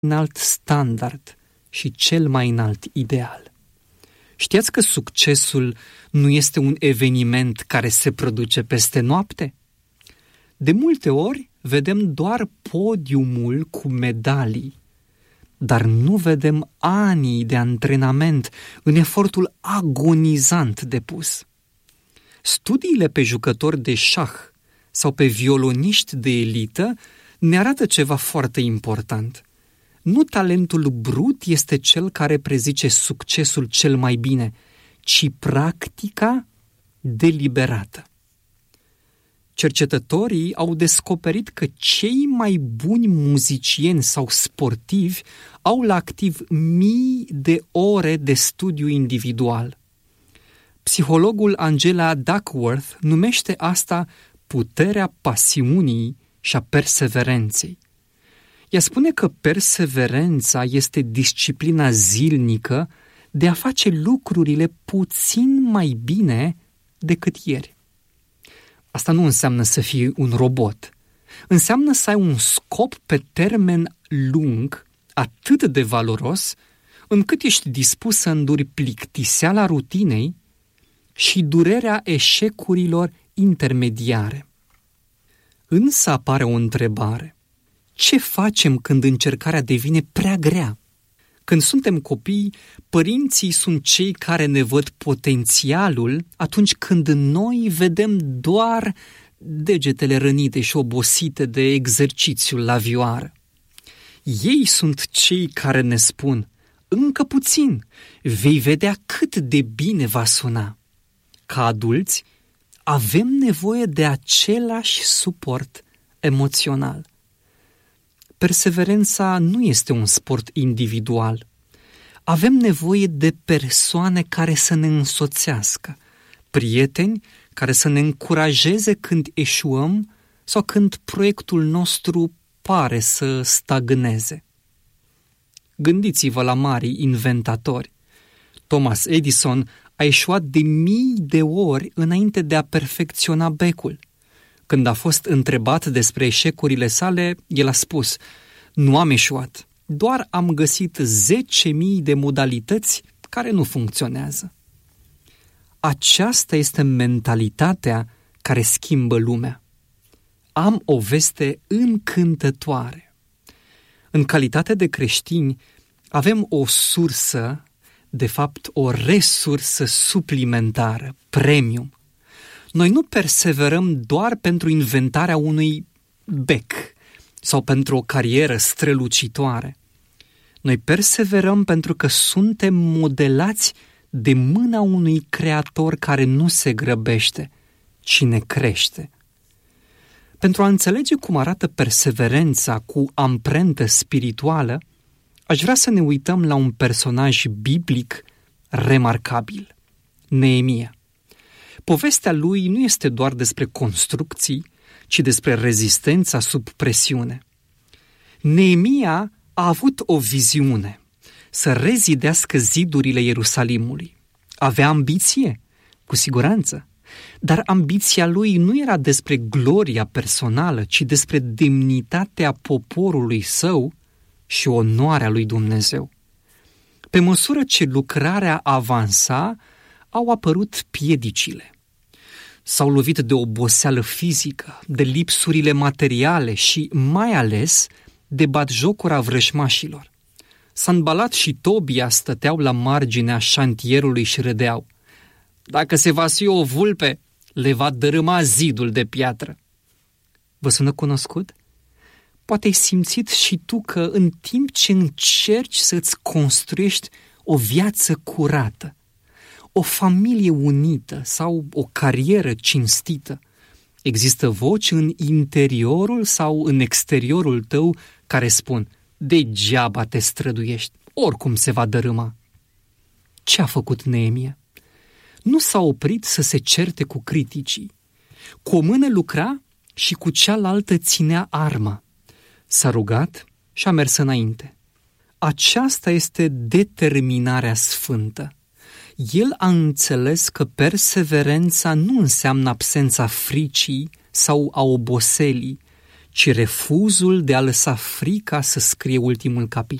înalt standard și cel mai înalt ideal. Știați că succesul nu este un eveniment care se produce peste noapte? De multe ori vedem doar podiumul cu medalii, dar nu vedem anii de antrenament în efortul agonizant depus. Studiile pe jucători de șah sau pe violoniști de elită ne arată ceva foarte important. Nu talentul brut este cel care prezice succesul cel mai bine, ci practica deliberată. Cercetătorii au descoperit că cei mai buni muzicieni sau sportivi au la activ mii de ore de studiu individual. Psihologul Angela Duckworth numește asta puterea pasiunii și a perseverenței. Ea spune că perseverența este disciplina zilnică de a face lucrurile puțin mai bine decât ieri. Asta nu înseamnă să fii un robot. Înseamnă să ai un scop pe termen lung atât de valoros încât ești dispus să înduri plictiseala rutinei și durerea eșecurilor intermediare. Însă apare o întrebare. Ce facem când încercarea devine prea grea? Când suntem copii, părinții sunt cei care ne văd potențialul atunci când noi vedem doar degetele rănite și obosite de exercițiul la vioară. Ei sunt cei care ne spun, încă puțin, vei vedea cât de bine va suna. Ca adulți, avem nevoie de același suport emoțional. Perseverența nu este un sport individual. Avem nevoie de persoane care să ne însoțească, prieteni care să ne încurajeze când eșuăm sau când proiectul nostru pare să stagneze. Gândiți-vă la marii inventatori. Thomas Edison a eșuat de mii de ori înainte de a perfecționa becul. Când a fost întrebat despre eșecurile sale, el a spus, nu am eșuat, doar am găsit 10.000 de modalități care nu funcționează. Aceasta este mentalitatea care schimbă lumea. Am o veste încântătoare. În calitate de creștini, avem o sursă, de fapt o resursă suplimentară, premium. Noi nu perseverăm doar pentru inventarea unui bec sau pentru o carieră strălucitoare. Noi perseverăm pentru că suntem modelați de mâna unui creator care nu se grăbește, ci ne crește. Pentru a înțelege cum arată perseverența cu amprentă spirituală, aș vrea să ne uităm la un personaj biblic remarcabil, Neemia. Povestea lui nu este doar despre construcții, ci despre rezistența sub presiune. Neemia a avut o viziune, să rezidească zidurile Ierusalimului. Avea ambiție, cu siguranță, dar ambiția lui nu era despre gloria personală, ci despre demnitatea poporului său și onoarea lui Dumnezeu. Pe măsură ce lucrarea avansa, au apărut piedicile. S-au lovit de oboseală fizică, de lipsurile materiale și, mai ales, de batjocura vrăjmașilor. Sanbalat și Tobia stăteau la marginea șantierului și râdeau. Dacă se va sui o vulpe, le va dărâma zidul de piatră. Vă sună cunoscut? Poate ai simțit și tu că în timp ce încerci să-ți construiești o viață curată, o familie unită sau o carieră cinstită, există voci în interiorul sau în exteriorul tău care spun, degeaba te străduiești, oricum se va dărâma. Ce a făcut Neemia? Nu s-a oprit să se certe cu criticii. Cu o mână lucra și cu cealaltă ținea arma. S-a rugat și a mers înainte. Aceasta este determinarea sfântă. El a înțeles că perseverența nu înseamnă absența fricii sau a oboselii, ci refuzul de a lăsa frica să scrie ultimul capitol.